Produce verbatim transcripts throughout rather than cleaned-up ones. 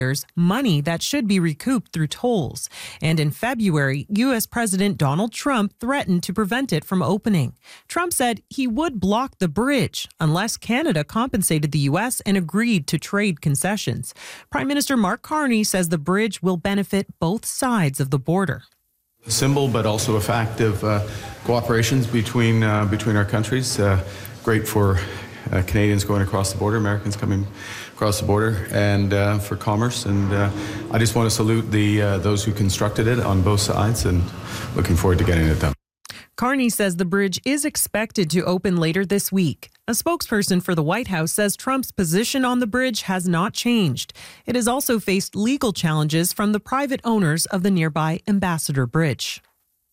money that should be recouped through tolls. And in February, U S President Donald Trump threatened to prevent it from opening. Trump said he would block the bridge unless Canada compensated the U S and agreed to trade concessions. Prime Minister Mark Carney says the bridge will benefit both sides of the border. A symbol, but also a fact of uh, cooperations between uh, between our countries. Uh, great for uh, Canadians going across the border, Americans coming across the border, and uh, for commerce. And uh, I just want to salute the uh, those who constructed it on both sides, and looking forward to getting it done. Carney says the bridge is expected to open later this week. A spokesperson for the White House says Trump's position on the bridge has not changed. It has also faced legal challenges from the private owners of the nearby Ambassador Bridge.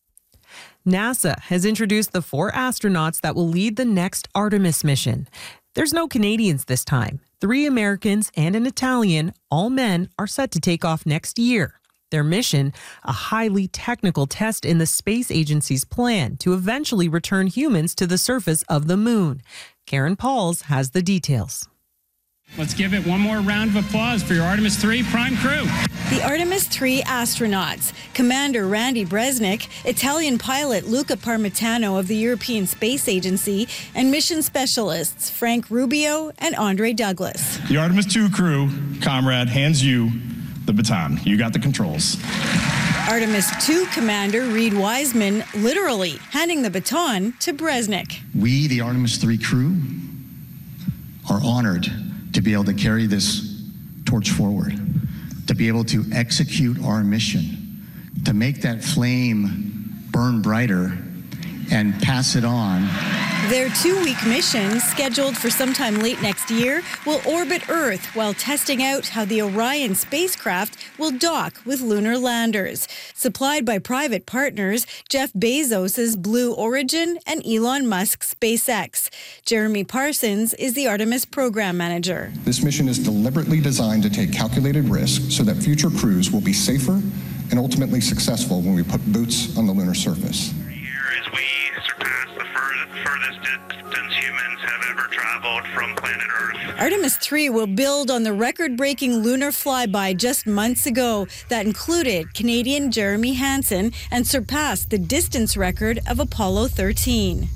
NASA has introduced the four astronauts that will lead the next Artemis mission. There's no Canadians this time. Three Americans and an Italian, all men, are set to take off next year. Their mission, a highly technical test in the space agency's plan to eventually return humans to the surface of the moon. Karen Pauls has the details. Let's give it one more round of applause for your Artemis three prime crew. The Artemis three astronauts, Commander Randy Bresnik, Italian pilot Luca Parmitano of the European Space Agency, and mission specialists Frank Rubio and Andre Douglas. The Artemis two crew, comrade, hands you the baton. You got the controls. Artemis two Commander Reed Wiseman literally handing the baton to Bresnik. We, the Artemis three crew, are honored to be able to carry this torch forward, to be able to execute our mission, to make that flame burn brighter and pass it on. Their two-week mission, scheduled for sometime late next year, will orbit Earth while testing out how the Orion spacecraft will dock with lunar landers. Supplied by private partners, Jeff Bezos' Blue Origin and Elon Musk's SpaceX. Jeremy Parsons is the Artemis program manager. This mission is deliberately designed to take calculated risk so that future crews will be safer and ultimately successful when we put boots on the lunar surface. As we surpass the fur- furthest distance humans have ever traveled from planet Earth. Artemis three will build on the record-breaking lunar flyby just months ago that included Canadian Jeremy Hansen and surpassed the distance record of Apollo thirteen.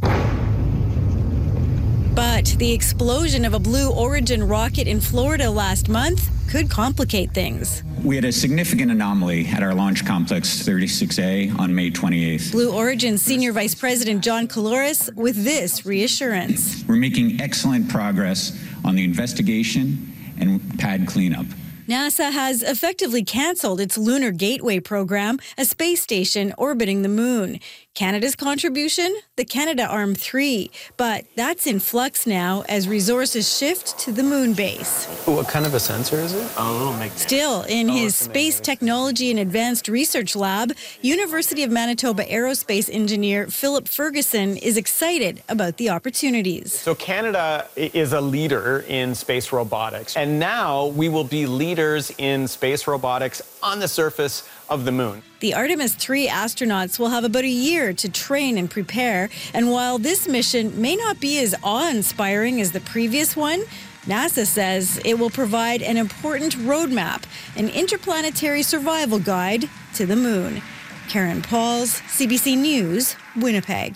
But the explosion of a Blue Origin rocket in Florida last month could complicate things. We had a significant anomaly at our launch complex thirty-six A on May twenty-eighth. Blue Origin Senior Vice President John Caloris with this reassurance. We're making excellent progress on the investigation and pad cleanup. NASA has effectively canceled its Lunar Gateway program, a space station orbiting the moon. Canada's contribution? The Canadarm three. But that's in flux now as resources shift to the moon base. What kind of a sensor is it? Oh, a little magnetic. Still, in oh, his Space Technology and Advanced Research Lab, University of Manitoba aerospace engineer Philip Ferguson is excited about the opportunities. So Canada is a leader in space robotics, and now we will be leaders in space robotics on the surface of the moon. The Artemis three astronauts will have about a year to train and prepare, and while this mission may not be as awe-inspiring as the previous one, NASA says it will provide an important roadmap, an interplanetary survival guide to the moon. Karen Pauls, C B C News, Winnipeg.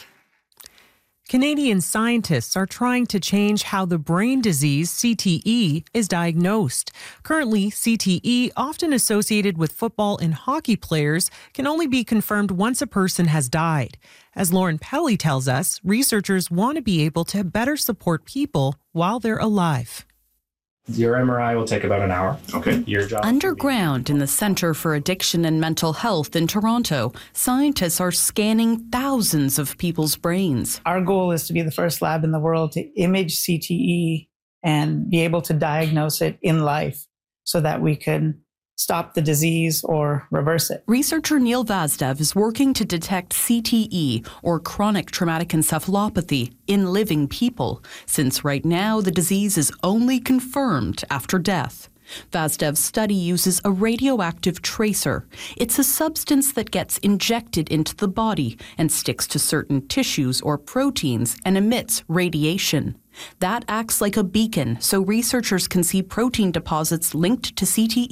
Canadian scientists are trying to change how the brain disease C T E is diagnosed. Currently, C T E, often associated with football and hockey players, can only be confirmed once a person has died. As Lauren Pelly tells us, researchers want to be able to better support people while they're alive. Your M R I will take about an hour. Okay. Your job. Underground in the Centre for Addiction and Mental Health in Toronto, scientists are scanning thousands of people's brains. Our goal is to be the first lab in the world to image C T E and be able to diagnose it in life so that we can stop the disease or reverse it. Researcher Neil Vazdev is working to detect C T E, or chronic traumatic encephalopathy, in living people, since right now the disease is only confirmed after death. Vazdev's study uses a radioactive tracer. It's a substance that gets injected into the body and sticks to certain tissues or proteins and emits radiation. That acts like a beacon, so researchers can see protein deposits linked to C T E